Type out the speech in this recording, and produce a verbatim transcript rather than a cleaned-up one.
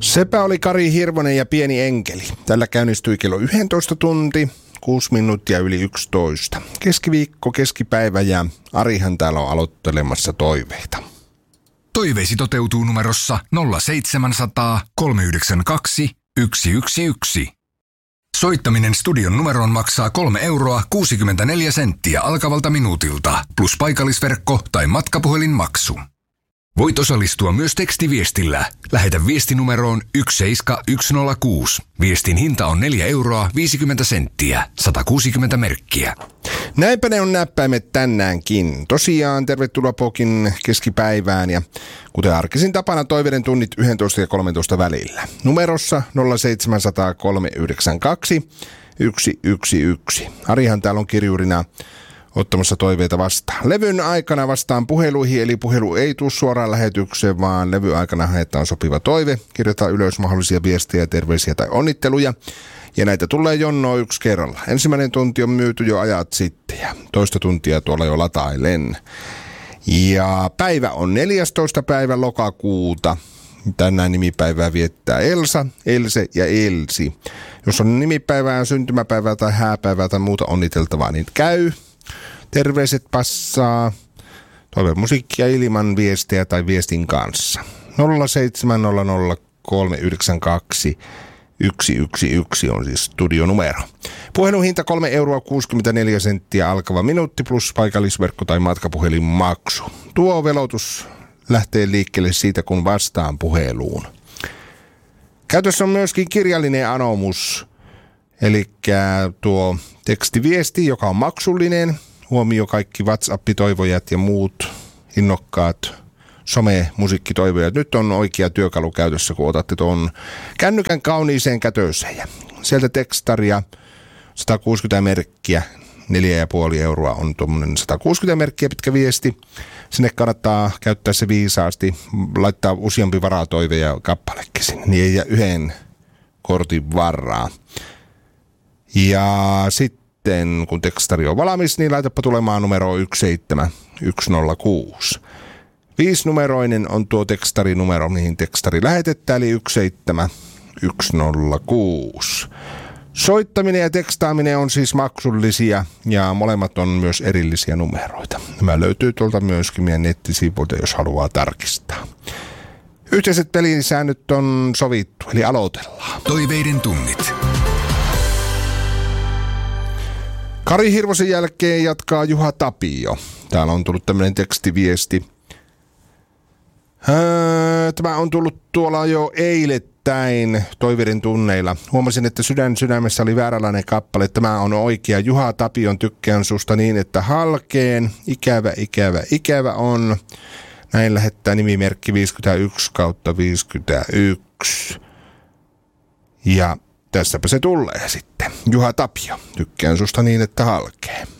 Sepä oli Kari Hirvonen ja Pieni enkeli. Tällä käynnistyi kello yksitoista tunti, kuusi minuuttia yli yksitoista. Keskiviikko, keskipäivä ja Arihan täällä on aloittelemassa toiveita. Toiveisi toteutuu numerossa nolla seitsemänsataa kolmeyhdeksänkymmentäkaksi yksi yksi yksi. Soittaminen studion numeroon maksaa kolme euroa kuusikymmentäneljä senttiä alkavalta minuutilta, plus paikallisverkko tai matkapuhelinmaksu. Voit osallistua myös tekstiviestillä. Lähetä viesti numeroon yksi seitsemän yksi nolla kuusi. Viestin hinta on neljä euroa viisikymmentä senttiä, sata kuusikymmentä merkkiä. Näinpä ne on näppäimet tänäänkin. Tosiaan tervetuloa Pokin keskipäivään ja kuten arkisin tapana toiveiden tunnit yksitoista ja kolmetoista välillä. Numerossa nolla seitsemänsataa kolmeyhdeksänkymmentäkaksi yksi yksi yksi. Arihan täällä on kirjurina ottamassa toiveita vastaan. Levyn aikana vastaan puheluihin, eli puhelu ei tule suoraan lähetykseen, vaan levy aikana haetaan sopiva toive. Kirjoitetaan ylös mahdollisia viestejä, terveisiä tai onnitteluja. Ja näitä tulee jonnoa yksi kerralla. Ensimmäinen tunti on myyty jo ajat sitten ja toista tuntia tuolla jo latailen. Ja päivä on neljästoista päivä lokakuuta. Tänään nimipäivää viettää Elsa, Else ja Elsi. Jos on nimipäivää, syntymäpäivää tai hääpäivää tai muuta onniteltavaa, niin käy. Terveiset passaa. Toive musiikkia ilman viestejä tai viestin kanssa. nolla seitsemän nolla nolla kolme yhdeksän kaksi yksi yksi yksi on siis studionumero. Puhelun hinta kolme euroa kuusikymmentäneljä senttiä alkava minuutti plus paikallisverkko tai matkapuhelinmaksu. Tuo velotus lähtee liikkeelle siitä, kun vastaan puheluun. Käytössä on myöskin kirjallinen anomus, eli tuo tekstiviesti, joka on maksullinen. Huomio kaikki WhatsApp-toivojat ja muut innokkaat some-musiikkitoivojat. Nyt on oikea työkalu käytössä, kun otatte tuon kännykän kauniiseen kätöseen. Ja sieltä tekstaria sata kuusikymmentä merkkiä, neljä pilkku viisi euroa on tuommoinen sata kuusikymmentä merkkiä pitkä viesti. Sinne kannattaa käyttää se viisaasti, laittaa useampi varatoive ja kappalekin sinne, niin ei jää yhden kortin varaa. Ja sitten Sitten kun tekstari on valmis, niin laitapa tulemaan numero yksi seitsemän yksi nolla kuusi. Viisinumeroinen on tuo tekstarinumero, mihin tekstari lähetetään, eli yksi seitsemän yksi nolla kuusi. Soittaminen ja tekstaaminen on siis maksullisia ja molemmat on myös erillisiä numeroita. Nämä löytyy tuolta myöskin meidän nettisivuilta, jos haluaa tarkistaa. Yhteiset pelisäännöt on sovittu, eli aloitellaan. Toiveiden tunnit. Kari Hirvosen jälkeen jatkaa Juha Tapio. Täällä on tullut tämmöinen tekstiviesti. Tämä on tullut tuolla jo eilettäin toiveiden tunneilla. Huomasin, että Sydän sydämessä oli vääränlainen kappale. Tämä on oikea. Juha Tapion tykkään susta niin, että halkeen. Ikävä, ikävä, ikävä on. Näin lähettää nimimerkki viisikymmentäyksi kautta viisikymmentäyksi. Ja tässäpä se tulee sitten. Juha Tapio, tykkään susta niin, että halkee.